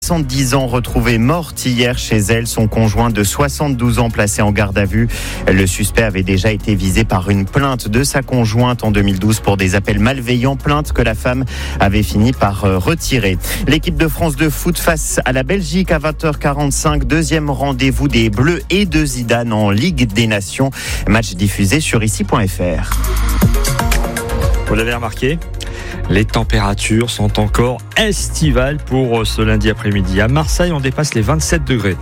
70 ans, retrouvée morte hier chez elle. Son conjoint de 72 ans placé en garde à vue. Le suspect avait déjà été visé par une plainte de sa conjointe en 2012 pour des appels malveillants, plainte que la femme avait fini par retirer. L'équipe de France de foot face à la Belgique à 20h45, deuxième rendez-vous des Bleus et de Zidane en Ligue des Nations. Match diffusé sur ici.fr. Vous l'avez remarqué, les températures sont encore estivales pour ce lundi après-midi. À Marseille, on dépasse les 27 degrés.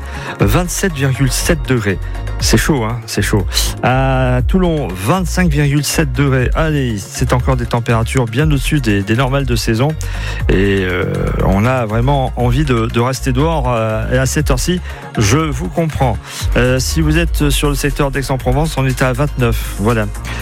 27,7 degrés. C'est chaud, hein, c'est chaud. À Toulon, 25,7 degrés. Allez, c'est encore des températures bien au-dessus des normales de saison. Et on a vraiment envie de rester dehors. Et à cette heure-ci, je vous comprends. Si vous êtes sur le secteur d'Aix-en-Provence, on est à 29. Voilà.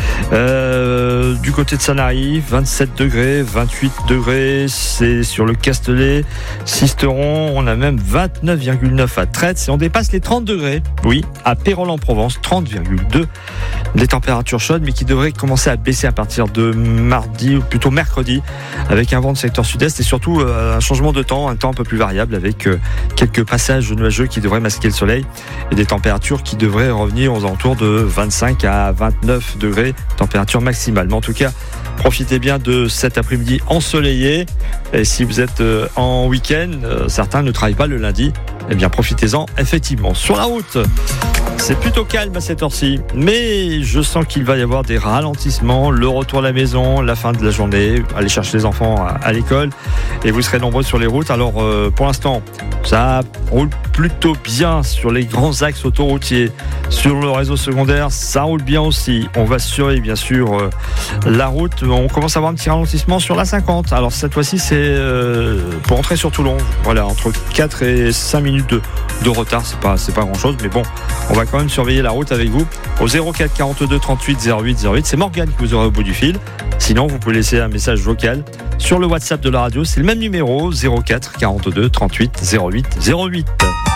Du côté de Sanary, 27 degrés, 28 degrés, c'est sur le Castellet, Sisteron, on a même 29,9 à Traits et on dépasse les 30 degrés. Oui, à Pérols-en-Provence, 30,2. Des températures chaudes, mais qui devraient commencer à baisser à partir de mardi, ou plutôt mercredi, avec un vent de secteur sud-est et surtout un changement de temps, un temps un peu plus variable, avec quelques passages nuageux qui devraient masquer le soleil et des températures qui devraient revenir aux alentours de 25 à 29 degrés, température maximale. Mais en tout cas, profitez bien de cet après-midi ensoleillé. Et si vous êtes en week-end, certains ne travaillent pas le lundi, eh bien profitez-en effectivement. Sur la route, c'est plutôt calme à cette heure-ci, mais je sens qu'il va y avoir des ralentissements, le retour à la maison, la fin de la journée, aller chercher les enfants à l'école, et vous serez nombreux sur les routes. Alors pour l'instant, ça roule plutôt bien sur les grands axes autoroutiers. Sur le réseau secondaire, ça roule bien aussi. On va surveiller bien sûr la route. On commence à avoir un petit ralentissement sur la 50. Alors cette fois-ci, c'est pour entrer sur Toulon. Voilà, entre 4 et 5 minutes de retard. C'est pas grand-chose, mais bon, on va quand même surveiller la route avec vous au 04 42 38 08 08. C'est Morgane que vous aurez au bout du fil. Sinon, vous pouvez laisser un message vocal sur le WhatsApp de la radio. C'est le même numéro, 04 42 38 08 08.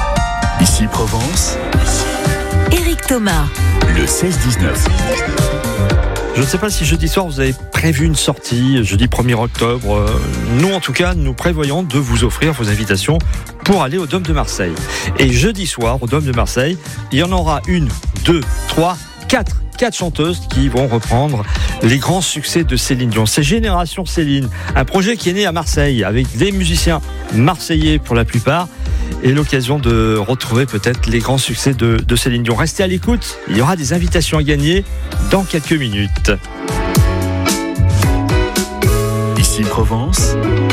Ici Provence. Éric Thomas. Le 16-19. Je ne sais pas si jeudi soir vous avez prévu une sortie, jeudi 1er octobre. Nous en tout cas, nous prévoyons de vous offrir vos invitations pour aller au Dôme de Marseille. Et jeudi soir, au Dôme de Marseille, il y en aura 1, 2, 3, 4 chanteuses qui vont reprendre les grands succès de Céline Dion. C'est Génération Céline, un projet qui est né à Marseille avec des musiciens marseillais pour la plupart et l'occasion de retrouver peut-être les grands succès de Céline Dion. Restez à l'écoute, il y aura des invitations à gagner dans quelques minutes. Ici Provence.